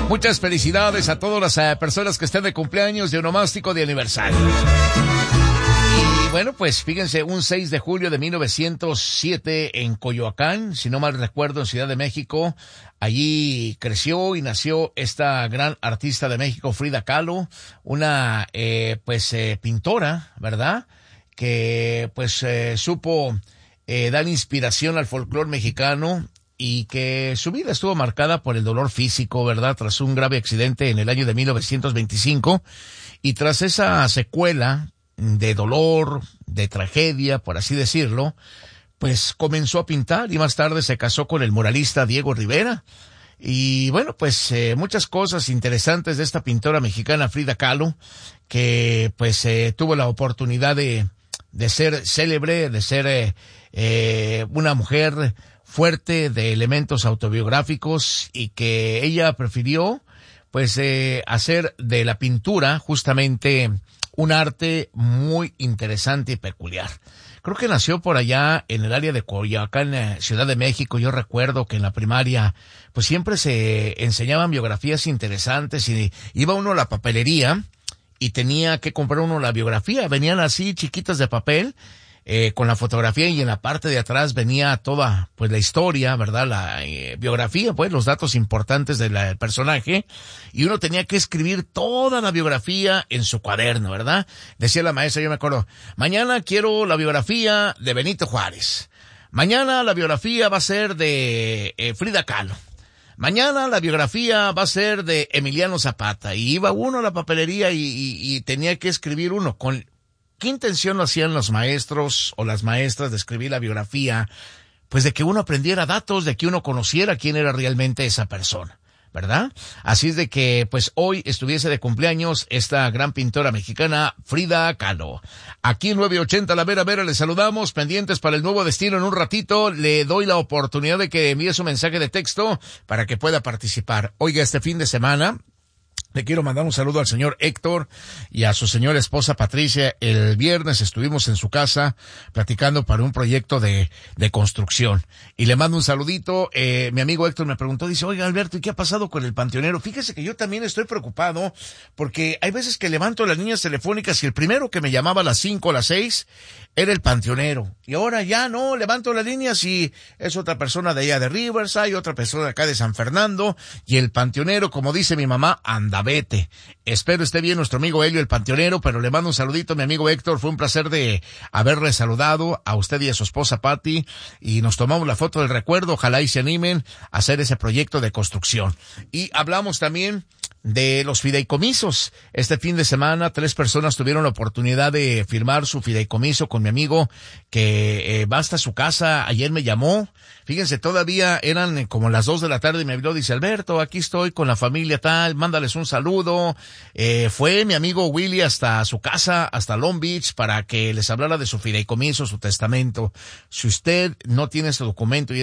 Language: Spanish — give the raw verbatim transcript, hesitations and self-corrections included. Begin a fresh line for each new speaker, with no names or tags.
Muchas felicidades a todas las uh, personas que estén de cumpleaños, de onomástico, de aniversario. Y bueno, pues fíjense, un seis de julio de mil novecientos siete en Coyoacán, si no mal recuerdo, en Ciudad de México. Allí creció y nació esta gran artista de México, Frida Kahlo, una eh, pues eh, pintora, ¿verdad? Que pues eh, supo eh, dar inspiración al folclore mexicano, y que su vida estuvo marcada por el dolor físico, ¿verdad? Tras un grave accidente en el año de mil novecientos veinticinco, y tras esa secuela de dolor, de tragedia, por así decirlo, pues comenzó a pintar y más tarde se casó con el muralista Diego Rivera. Y bueno, pues eh, muchas cosas interesantes de esta pintora mexicana Frida Kahlo, que pues eh, tuvo la oportunidad de, de ser célebre, de ser eh, eh, una mujer fuerte, de elementos autobiográficos, y que ella prefirió pues eh, hacer de la pintura justamente un arte muy interesante y peculiar. Creo que nació por allá en el área de Coyoacán, en Ciudad de México. Yo recuerdo que en la primaria pues siempre se enseñaban biografías interesantes y iba uno a la papelería y tenía que comprar uno la biografía. Venían así chiquitas de papel, Eh, con la fotografía, y en la parte de atrás venía toda, pues, la historia, ¿verdad? La eh, biografía, pues, los datos importantes del personaje, y uno tenía que escribir toda la biografía en su cuaderno, ¿verdad? Decía la maestra, yo me acuerdo, mañana quiero la biografía de Benito Juárez. Mañana la biografía va a ser de eh, Frida Kahlo. Mañana la biografía va a ser de Emiliano Zapata. Y iba uno a la papelería y, y, y tenía que escribir uno con... ¿Qué intención lo hacían los maestros o las maestras de escribir la biografía? Pues de que uno aprendiera datos, de que uno conociera quién era realmente esa persona, ¿verdad? Así es de que, pues, hoy estuviese de cumpleaños esta gran pintora mexicana, Frida Kahlo. Aquí en nueve ochenta La Vera Vera, le saludamos, pendientes para el nuevo destino. En un ratito le doy la oportunidad de que envíe su mensaje de texto para que pueda participar. Oiga, este fin de semana le quiero mandar un saludo al señor Héctor y a su señora esposa Patricia. El viernes estuvimos en su casa platicando para un proyecto de, de construcción. Y le mando un saludito. Eh, mi amigo Héctor me preguntó, dice, oiga Alberto, ¿y qué ha pasado con el panteonero? Fíjese que yo también estoy preocupado, porque hay veces que levanto las líneas telefónicas y el primero que me llamaba a las cinco o las seis era el panteonero. Y ahora ya no, levanto las líneas y es otra persona de allá de Riverside, otra persona de acá de San Fernando, y el panteonero, como dice mi mamá, anda vete. Espero esté bien nuestro amigo Helio el panteonero, pero le mando un saludito a mi amigo Héctor. Fue un placer de haberle saludado a usted y a su esposa Patti, y nos tomamos la foto del recuerdo. Ojalá y se animen a hacer ese proyecto de construcción. Y hablamos también de los fideicomisos. Este fin de semana tres personas tuvieron la oportunidad de firmar su fideicomiso con mi amigo que eh, va hasta su casa. Ayer me llamó, fíjense, todavía eran como las dos de la tarde y me habló, dice, Alberto, aquí estoy con la familia tal, mándales un saludo. Eh, fue mi amigo Willy hasta su casa, hasta Long Beach, para que les hablara de su fideicomiso, su testamento. Si usted no tiene ese documento y